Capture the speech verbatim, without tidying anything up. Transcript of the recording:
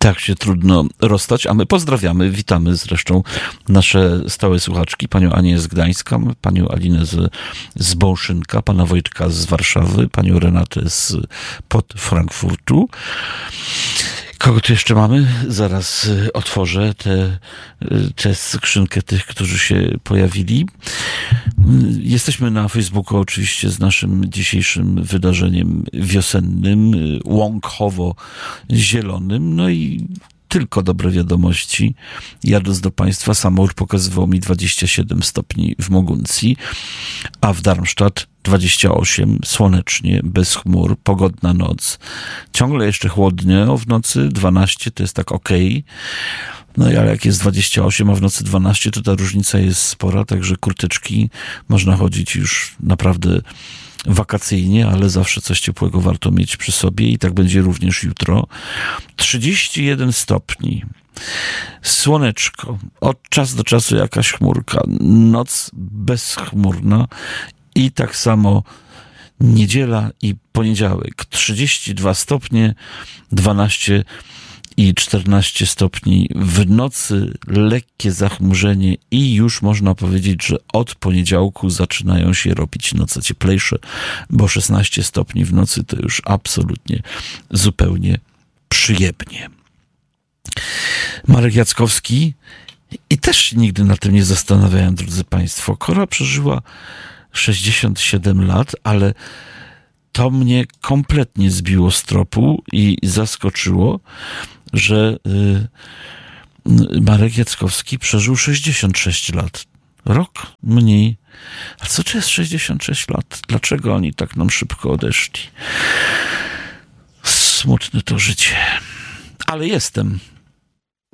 Tak się trudno rozstać, a my pozdrawiamy, witamy zresztą nasze stałe słuchaczki, panią Anię z Gdańska, panią Alinę z, z Bąszynka, pana Wojtka z Warszawy, panią Renatę z pod Frankfurtu. Kogo tu jeszcze mamy? Zaraz otworzę tę te, te skrzynkę tych, którzy się pojawili. Jesteśmy na Facebooku oczywiście z naszym dzisiejszym wydarzeniem wiosennym, łąkowo-zielonym, no i tylko dobre wiadomości. Jadąc do Państwa, samochód pokazywał mi dwadzieścia siedem stopni w Moguncji, a w Darmstadt dwadzieścia osiem, słonecznie, bez chmur, pogodna noc. Ciągle jeszcze chłodno w nocy, dwanaście to jest tak okej. No i ale jak jest dwadzieścia osiem, a w nocy dwanaście, to ta różnica jest spora, także kurteczki można chodzić już naprawdę wakacyjnie, ale zawsze coś ciepłego warto mieć przy sobie i tak będzie również jutro. trzydzieści jeden stopni. Słoneczko. Od czasu do czasu jakaś chmurka. Noc bezchmurna i tak samo niedziela i poniedziałek. trzydzieści dwa stopnie, dwanaście i czternaście stopni. W nocy lekkie zachmurzenie i już można powiedzieć, że od poniedziałku zaczynają się robić noce cieplejsze, bo szesnaście stopni w nocy to już absolutnie zupełnie przyjemnie. Marek Jackowski i też się nigdy na tym nie zastanawiałem, drodzy Państwo. Kora przeżyła sześćdziesiąt siedem lat, ale to mnie kompletnie zbiło z tropu i zaskoczyło, że y, Marek Jackowski przeżył sześćdziesiąt sześć lat. Rok mniej. A co to jest sześćdziesiąt sześć lat? Dlaczego oni tak nam szybko odeszli? Smutne to życie. Ale jestem.